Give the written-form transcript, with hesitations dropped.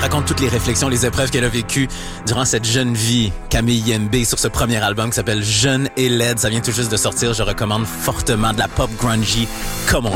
raconte toutes les réflexions, les épreuves qu'elle a vécues durant cette jeune vie. Camille Yembe sur ce premier album qui s'appelle Jeune et laide. Ça vient tout juste de sortir. Je recommande fortement de la pop grungy comme on